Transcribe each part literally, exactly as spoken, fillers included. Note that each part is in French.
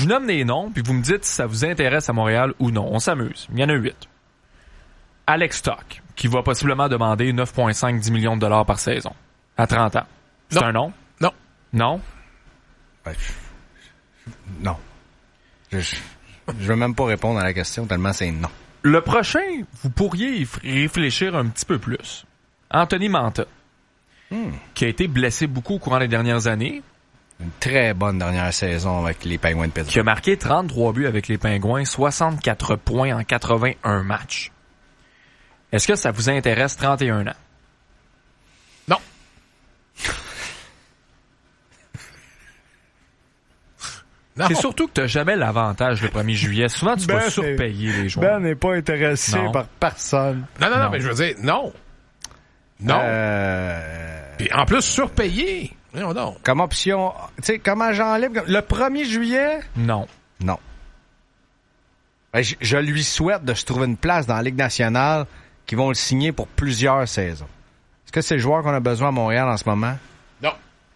vous nomme des noms, puis vous me dites si ça vous intéresse à Montréal ou non. On s'amuse. Il y en a huit. Alex Stock, qui va possiblement demander neuf virgule cinq à dix millions de dollars par saison. À trente ans. C'est non. un nom? Non. Non? Ben, je... Non. Je, je, je veux même pas répondre à la question tellement c'est non. Le prochain, vous pourriez y réfléchir un petit peu plus. Anthony Mantha, hmm. qui a été blessé beaucoup au courant des dernières années. Une très bonne dernière saison avec les Penguins de Pittsburgh. Qui a marqué trente-trois buts avec les Pingouins, soixante-quatre points en quatre-vingt-un matchs. Est-ce que ça vous intéresse trente et un ans? Non. Non. C'est surtout que tu n'as jamais l'avantage le premier juillet. Souvent, tu ben vas surpayer les joueurs. Ben n'est pas intéressé non. par personne. Non, non, non, non, mais je veux dire, non. Non. Euh... Puis en plus, surpayé. Non, non. Comme option, tu sais, comme agent libre, le premier juillet? Non. Non. Ben, je, je lui souhaite de se trouver une place dans la Ligue nationale qui vont le signer pour plusieurs saisons. Est-ce que c'est le joueur qu'on a besoin à Montréal en ce moment? Non.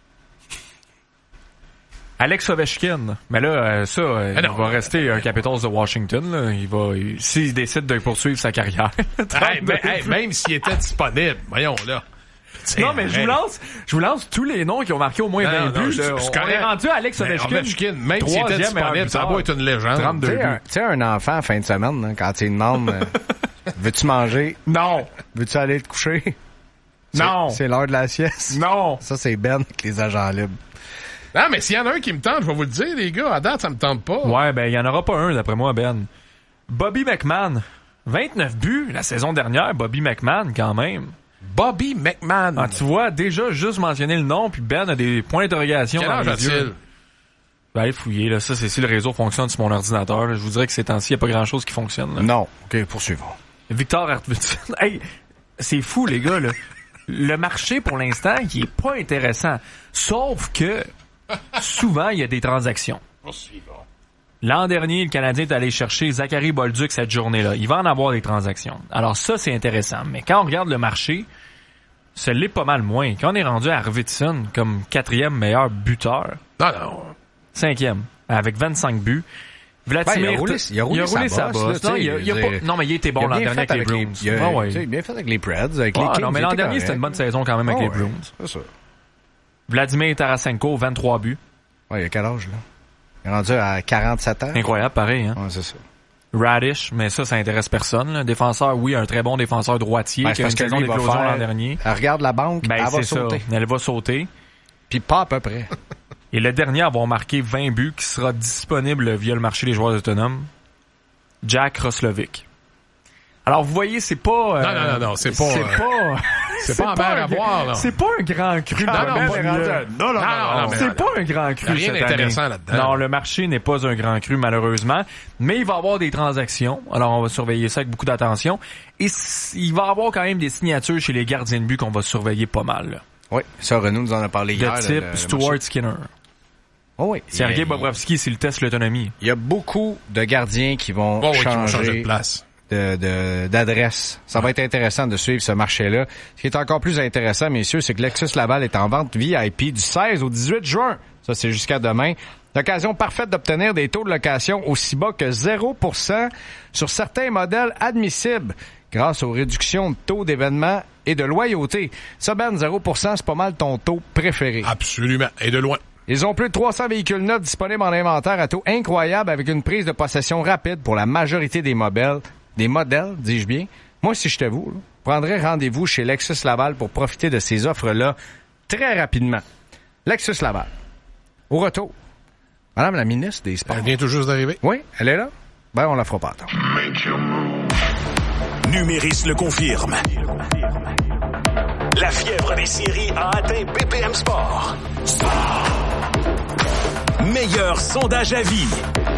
Alex Ovechkin, mais là, euh, ça, euh, il va rester un Capitals de Washington. Là. Il va, il, s'il décide de poursuivre sa carrière. hey, mais, hey, même s'il était disponible, voyons là. T'sais, non, mais je vous lance, je vous lance tous les noms qui ont marqué au moins non, vingt non, buts. Non, on est rendu à Alex Ovechkin. Ovechkin, même s'il était disponible, ça va être une légende. Tu sais, un, un enfant, fin de semaine, hein, quand il demande euh, veux-tu manger? Non. Veux-tu aller te coucher? Non. C'est, c'est l'heure de la sieste? Non. Ça, c'est Ben avec les agents libres. Non, mais s'il y en a un qui me tente, je vais vous le dire, les gars, à date, ça me tente pas. Ouais, ben, il y en aura pas un, d'après moi, Ben. Bobby McMann. vingt-neuf buts la saison dernière, Bobby McMann, quand même. Bobby McMann. Ah, tu vois, déjà, juste mentionner le nom, puis Ben a des points d'interrogation dans les yeux. Ben, allez fouiller, là. Ça, c'est si le réseau fonctionne sur mon ordinateur. Là. Je vous dirais que ces temps-ci, il n'y a pas grand-chose qui fonctionne. Là. Non. OK, poursuivons. Victor Arvidsson. Hey, c'est fou, les gars, là. Le marché, pour l'instant, il est pas intéressant. Sauf que, souvent, il y a des transactions. Poursuivons. L'an dernier, le Canadien est allé chercher Zachary Bolduc cette journée-là. Il va en avoir des transactions. Alors ça, c'est intéressant. Mais quand on regarde le marché, ça l'est pas mal moins. Quand on est rendu à Arvidsson comme quatrième meilleur buteur. Non, non. Cinquième, avec vingt-cinq buts. Vladimir, ben, il a roulé, il a roulé, il a roulé sa, sa bosse. Non, il a, il a pas, non, mais il était bon l'an dernier avec les Bruins. Il a, ah, ouais. il a bien fait avec les Preds, avec ah, les Kings. Non, mais l'an dernier, correct. C'était une bonne saison quand même avec oh, les Bruins. C'est ça. Vladimir Tarasenko, vingt-trois buts. Ouais, il a quel âge, là? Il est rendu à quarante-sept ans. Incroyable, pareil, hein? Ouais, c'est ça. Radish, mais ça, ça intéresse personne. Là. Défenseur, oui, un très bon défenseur droitier ben, qui a une saison d'éclosion l'an dernier. Elle regarde la banque, ben, elle va c'est sauter. Ça. Elle va sauter. Puis pas à peu près. Et le dernier à avoir marqué vingt buts, qui sera disponible via le marché des joueurs autonomes, Jack Roslovic. Alors, vous voyez, c'est pas... Euh, non, non, non, non, c'est pas... C'est euh, pas... c'est, c'est pas en mer à boire, là. C'est pas un grand cru. Non, non, non, pas non, non, non, non, non, c'est non, pas un grand cru rien cette d'intéressant année. là-dedans. Non, le marché n'est pas un grand cru, malheureusement. Mais il va y avoir des transactions. Alors, on va surveiller ça avec beaucoup d'attention. Et il va y avoir quand même des signatures chez les gardiens de but qu'on va surveiller pas mal. Là. Oui, ça, Renaud nous en a parlé de hier. De type le, le Stuart marché. Skinner. Oh oui. Sergei Bobrovski, c'est le test l'autonomie. Il y a beaucoup de gardiens qui vont, oh, oui, changer, qui vont changer de place. De, de, d'adresse. Ça ouais. va être intéressant de suivre ce marché-là. Ce qui est encore plus intéressant, messieurs, c'est que Lexus Laval est en vente V I P du seize au dix-huit juin. Ça, c'est jusqu'à demain. L'occasion parfaite d'obtenir des taux de location aussi bas que zéro pour cent sur certains modèles admissibles grâce aux réductions de taux d'événements et de loyauté. Ça, Ben, zéro pour cent, c'est pas mal ton taux préféré. Absolument. Et de loin. Ils ont plus de trois cents véhicules neufs disponibles en inventaire à taux incroyable avec une prise de possession rapide pour la majorité des modèles. Des modèles, dis-je bien. Moi, si j'étais vous, là, prendrais rendez-vous chez Lexus Laval pour profiter de ces offres-là très rapidement. Lexus Laval. Au retour, Madame la ministre des Sports. Elle vient tout juste d'arriver. Oui, elle est là. Ben, on la fera pas attendre. Numéris le confirme. La fièvre des séries a atteint B P M Sport. Meilleur sondage à vie.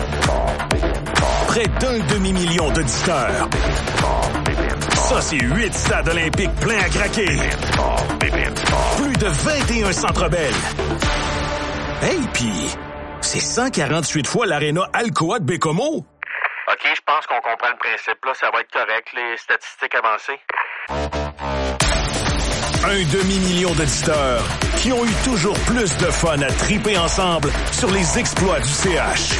Près d'un demi-million d'auditeurs. Ça, c'est huit stades olympiques pleins à craquer. Plus de vingt et un centres belles. Hey, pis c'est cent quarante-huit fois l'aréna Alcoa de Bécomo. OK, je pense qu'on comprend le principe. Là, ça va être correct, les statistiques avancées. Un demi-million d'auditeurs qui ont eu toujours plus de fun à triper ensemble sur les exploits du C H.